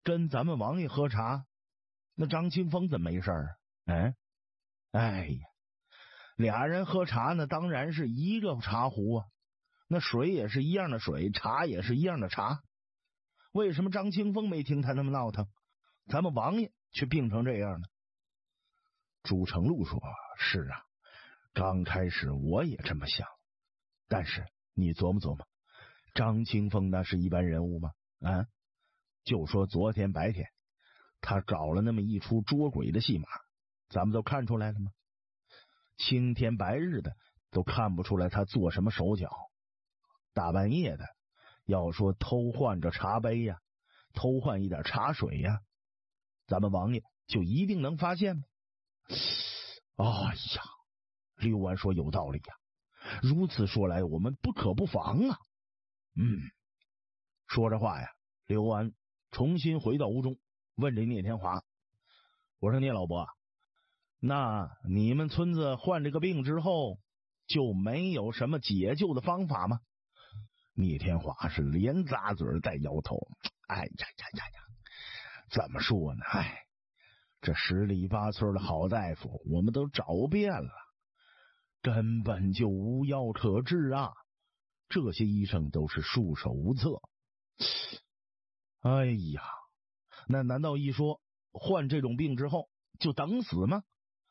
跟咱们王爷喝茶，那张清风怎么没事儿？哎呀，俩人喝茶呢，当然是一个茶壶啊，那水也是一样的水，茶也是一样的茶。为什么张清风没听他那么闹腾，咱们王爷却病成这样呢？朱成禄说：是啊，刚开始我也这么想，但是你琢磨琢磨，张清风那是一般人物吗？就说昨天白天他搞了那么一出捉鬼的戏码，咱们都看出来了吗？青天白日的都看不出来他做什么手脚，大半夜的要说偷换着茶杯呀，偷换一点茶水呀，咱们王爷就一定能发现吗？哎呀，刘安说有道理呀，如此说来我们不可不防啊。说着话呀，刘安重新回到屋中，问这聂天华：我说聂老伯，那你们村子患这个病之后就没有什么解救的方法吗？聂天华是连咂嘴带摇头。哎呀，怎么说呢？这十里八村的好大夫我们都找遍了，根本就无药可治啊！这些医生都是束手无策。哎呀，那难道一说患这种病之后就等死吗？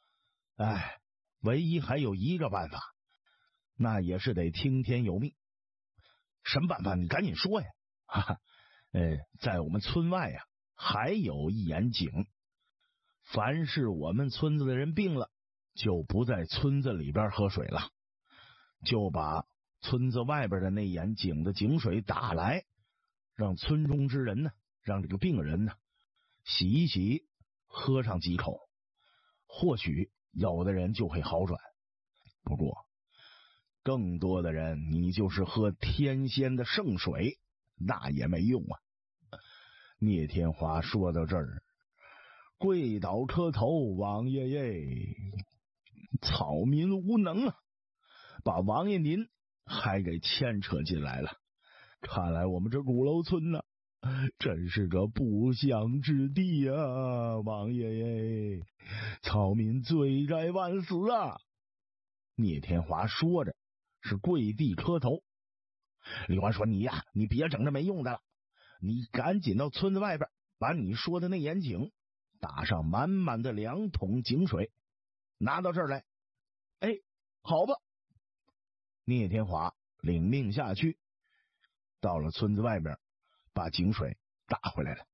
唯一还有一个办法，那也是得听天由命。什么办法？你赶紧说呀！在我们村外呀，还有一眼井，凡是我们村子的人病了，就不在村子里边喝水了，就把村子外边的那眼井的井水打来，让村中之人呢，让这个病人呢洗一洗，喝上几口，或许有的人就会好转。不过更多的人，你就是喝天仙的圣水，那也没用啊。聂天华说到这儿，跪倒磕头：王爷耶，草民无能啊，把王爷您还给牵扯进来了。看来我们这鼓楼村呢，真是个不祥之地啊！王爷耶，草民罪该万死啊！聂天华说着是跪地磕头。李环说：你别整这没用的了，你赶紧到村子外边，把你说的那眼井打上满满的2桶井水，拿到这儿来。好吧。聂天华领命下去，到了村子外边，把井水打回来了。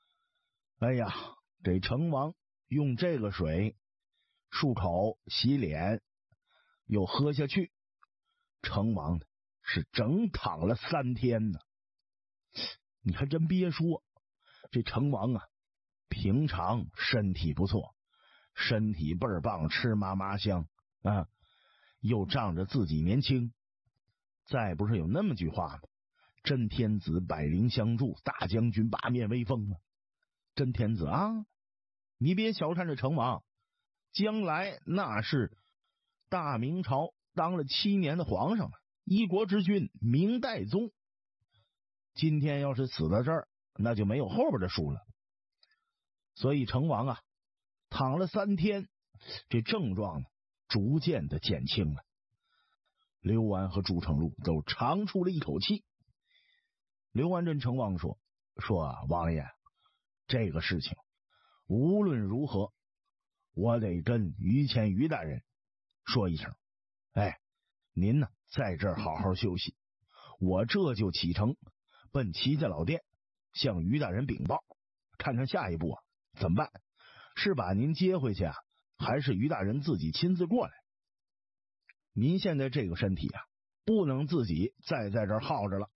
这成王用这个水漱口洗脸又喝下去，成王是整躺了3天呢。你还真别说，这成王啊，平常身体不错，身体倍儿棒，吃嘛嘛香啊，又仗着自己年轻。再不是有那么句话吗？真天子百灵相助，大将军八面威风啊！真天子啊，你别小看这成王，将来那是大明朝当了7年的皇上，一国之君，明代宗。今天要是死到这儿，那就没有后边的书了。所以成王啊，躺了3天，这症状呢逐渐的减轻了。刘安和朱成禄都长出了一口气。刘安跟成王说王爷，这个事情无论如何我得跟于谦于大人说一声，您呢在这儿好好休息，我这就启程奔齐家老店向于大人禀报，看看下一步怎么办，是把您接回去还是于大人自己亲自过来。您现在这个身体不能自己再在这儿耗着了。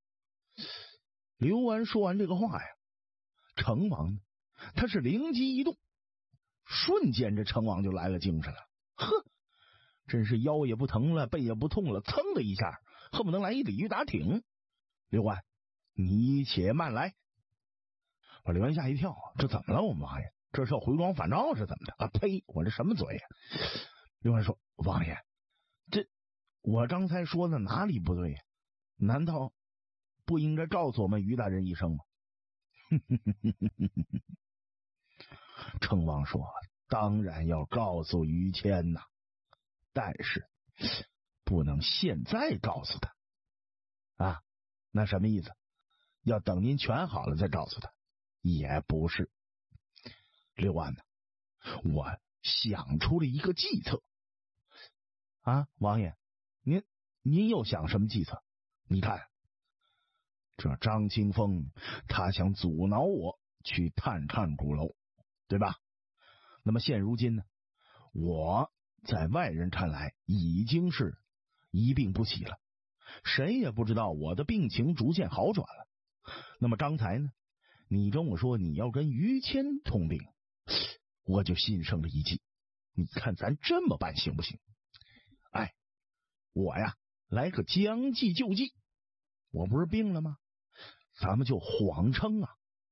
刘安说完这个话成王呢，他是灵机一动，瞬间这成王就来了精神了。真是腰也不疼了，背也不痛了，噌的一下恨不能来一鲤鱼打挺。刘安，你且慢来。把刘安吓一跳，这怎么了？我们王爷这是要回光返照是怎么的？呸！我这什么嘴刘安说：王爷，我刚才说的哪里不对难道不应该告诉我们于大人一声吗？ 成王说：“当然要告诉于谦呐，但是不能现在告诉他啊。那什么意思？要等您全好了再告诉他？也不是。刘安呢，我想出了一个计策啊，王爷，您又想什么计策？你看，这张清风他想阻挠我去探看鼓楼，对吧？那么现如今呢，我在外人看来已经是一病不起了，谁也不知道我的病情逐渐好转了。那么刚才呢，你跟我说你要跟于谦通病，我就心生了一计。你看咱这么办行不行？哎，我呀来个将计就计，我不是病了吗？咱们就谎称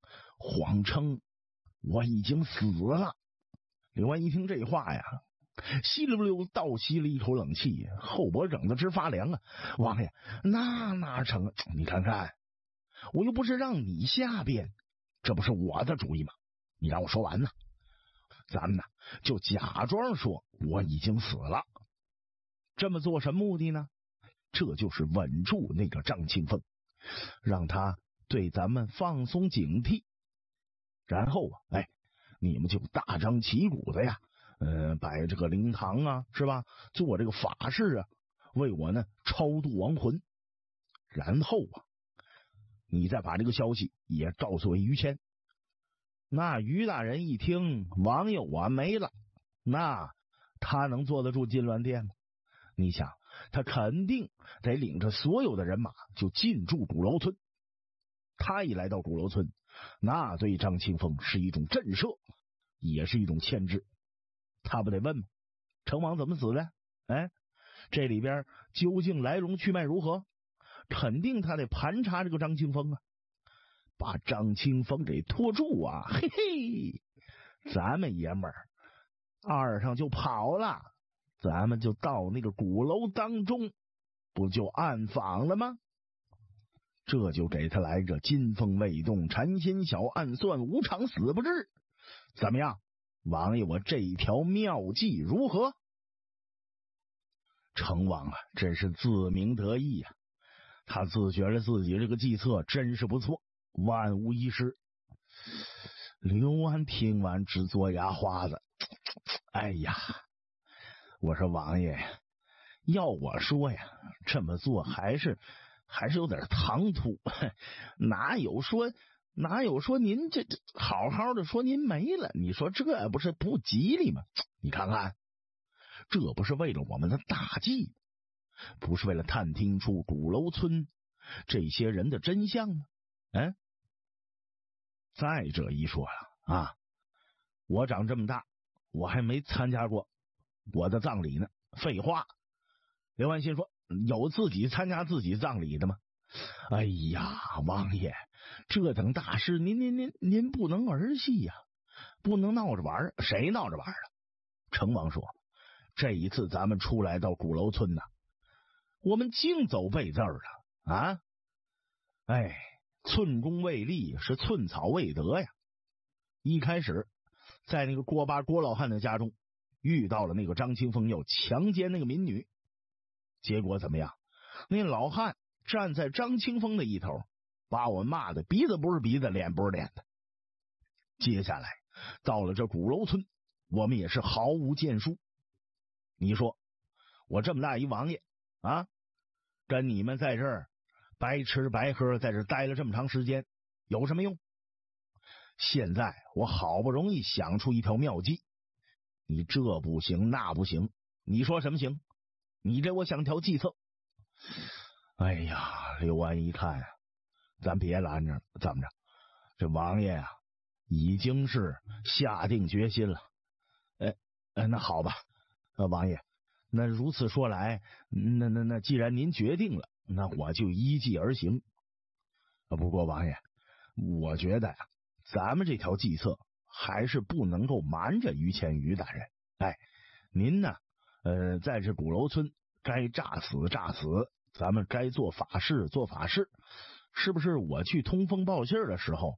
我已经死了。刘安一听这话呀，稀里不溜倒吸了一口冷气，后脖梗子直发凉啊！王爷，那哪成？你看看，我又不是让你下边，这不是我的主意吗？你让我说完呢。咱们呢就假装说我已经死了，这么做什么目的呢？这就是稳住那个张清风，让他对咱们放松警惕，然后你们就大张旗鼓的呀，摆这个灵堂啊，是吧？做这个法事啊，为我呢超度亡魂。然后你再把这个消息也告诉于谦。那于大人一听，王爷我没了，那他能坐得住金銮殿吗？你想，他肯定得领着所有的人马就进驻鼓楼村。他一来到鼓楼村，那对张清风是一种震慑，也是一种牵制。他不得问吗？成王怎么死的？这里边究竟来龙去脉如何？肯定他得盘查这个张清风啊，把张清风给拖住啊！嘿嘿，咱们爷们儿二上就跑了，咱们就到那个鼓楼当中，不就暗访了吗？这就给他来个金风未动禅心小，暗算无常死不至。怎么样，王爷，我这条妙计如何？成王真是自鸣得意啊，他自觉得自己这个计策真是不错，万无一失。刘安听完直嘬牙花子，哎呀，我说王爷，要我说呀，这么做还是有点唐突，哪有说您这好好的说您没了，你说这不是不吉利吗？你看看，这不是为了我们的大计，不是为了探听出鼓楼村这些人的真相吗？再者一说呀，我长这么大，我还没参加过我的葬礼呢。废话，刘安心说，有自己参加自己葬礼的吗？哎呀，王爷，这等大事您不能儿戏呀，不能闹着玩。谁闹着玩啊？成王说，这一次咱们出来到鼓楼村呢，我们净走背字了啊！寸功未立是寸草未得呀。一开始在那个郭老汉的家中遇到了那个张清风要强奸那个民女，结果怎么样？那老汉站在张清风的一头，把我骂的鼻子不是鼻子，脸不是脸的。接下来到了这鼓楼村，我们也是毫无建树。你说我这么大一王爷啊，跟你们在这儿白吃白喝，在这待了这么长时间，有什么用？现在我好不容易想出一条妙计，你这不行那不行，你说什么行？你给我想条计策。哎呀，刘安一看咱别拦着了，怎么着？这王爷已经是下定决心了。那好吧，王爷，那如此说来，那既然您决定了，那我就依计而行。不过王爷，我觉得咱们这条计策还是不能够瞒着于谦于大人。您呢，在这鼓楼村该诈死，咱们该做法事，是不是？我去通风报信的时候，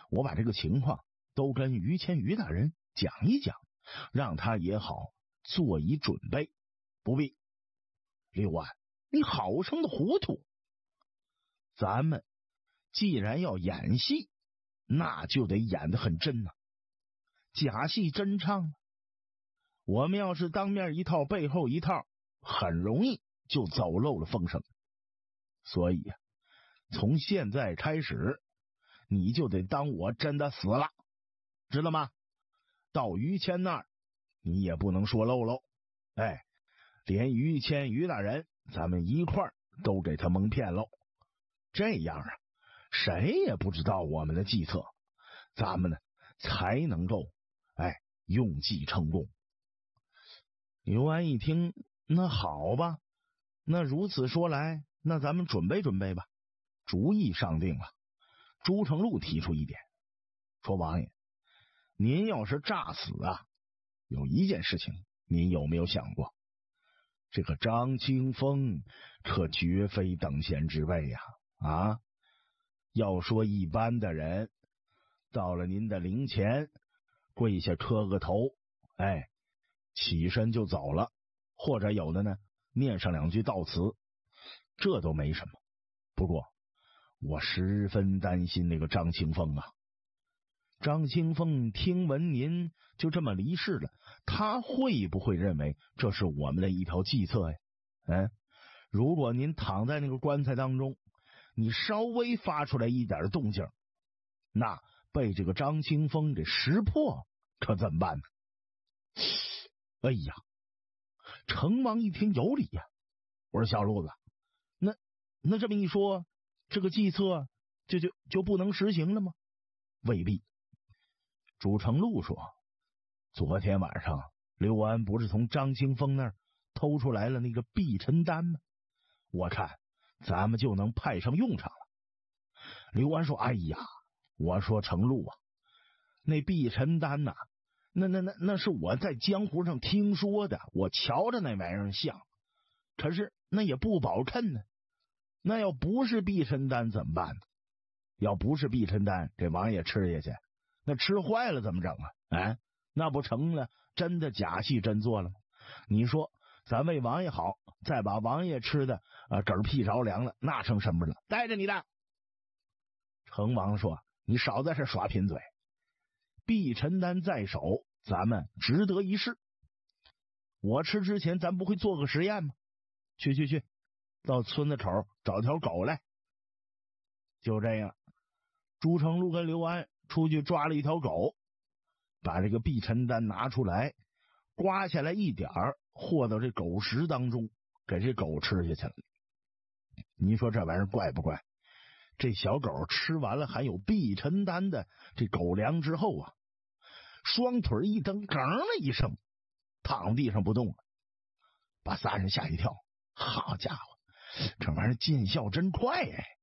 我把这个情况都跟于谦于大人讲一讲，让他也好做一准备。不必，刘安，你好生的糊涂。咱们既然要演戏，那就得演得很真呐，假戏真唱。我们要是当面一套背后一套，很容易就走漏了风声。所以从现在开始，你就得当我真的死了，知道吗？到于谦那儿，你也不能说漏喽。连于谦于大人咱们一块儿都给他蒙骗喽。这样谁也不知道我们的计策，咱们呢才能够用计成功。刘安一听，那好吧，那如此说来，那咱们准备准备吧。主意上定了。朱成禄提出一点，说王爷，您要是诈死有一件事情您有没有想过？这个张清风可绝非等闲之辈要说一般的人，到了您的灵前跪下磕个头，起身就走了，或者有的呢念上2句悼词，这都没什么。不过我十分担心那个张清风张清风听闻您就这么离世了，他会不会认为这是我们的一条计策呀？如果您躺在那个棺材当中，你稍微发出来一点动静，那被这个张清风给识破，可怎么办呢？哎呀，成王一听有理呀，我说小路子，那这么一说，这个计策就不能实行了吗？未必。朱成禄说，昨天晚上刘安不是从张清风那儿偷出来了那个避尘丹吗？我看咱们就能派上用场了。刘安说，哎呀，我说成禄那避尘丹那是我在江湖上听说的，我瞧着那玩意儿像，可是那也不保称呢。那要不是避尘丹怎么办呢？要不是避尘丹，这王爷吃下去，那吃坏了怎么整那不成了真的假戏真做了吗？你说咱为王爷好，再把王爷吃的嗝屁着凉了，那成什么了？带着你的。成王说，你少在这耍贫嘴，避尘丹在手，咱们值得一试。我吃之前咱不会做个实验吗？去，到村子口找条狗来。就这样，朱成禄跟刘安出去抓了一条狗，把这个避尘丹拿出来，刮下来一点和到这狗食当中，给这狗吃下去了。你说这玩意儿怪不怪？这小狗吃完了含有避尘丹的这狗粮之后双腿一蹬，梗了一声，躺地上不动了，把3人吓一跳。好家伙，这玩意儿见效真快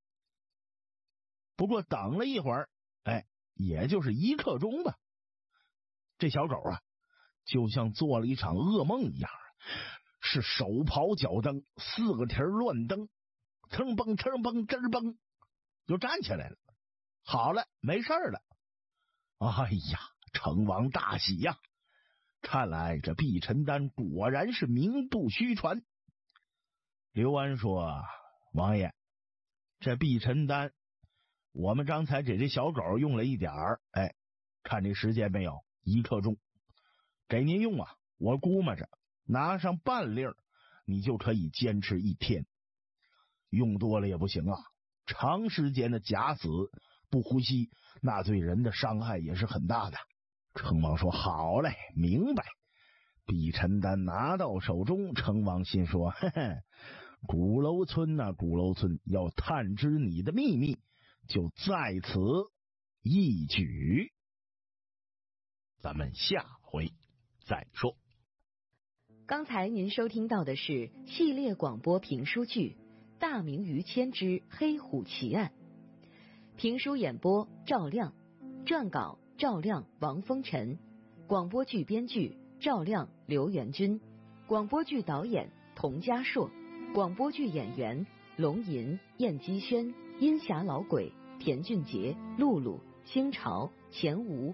不过等了一会儿，也就是1刻钟吧，这小狗就像做了一场噩梦一样，是手刨脚蹬，4个蹄乱蹬，蹭蹦蹭蹦吱蹦，就站起来了。好了，没事了。哎呀，成王大喜呀！看来这避尘丹果然是名不虚传。刘安说，王爷，这避尘丹我们刚才给这小狗用了一点看这时间没有，1刻钟，给您用我估摸着拿上半粒你就可以坚持1天，用多了也不行长时间的假死不呼吸，那对人的伤害也是很大的。成王说，好嘞，明白。避尘丹拿到手中，成王心说，嘿嘿，鼓楼村鼓楼村要探知你的秘密，就在此一举。咱们下回再说。 刚才您收听到的是系列广播评书剧《大明于谦之黑虎奇案》，评书演播赵亮，撰稿赵亮、王风尘，广播剧编剧赵亮、刘元军，广播剧导演童家硕，广播剧演员龙吟、燕姬轩、阴霞老鬼、田俊杰、露露、 清朝、前吴、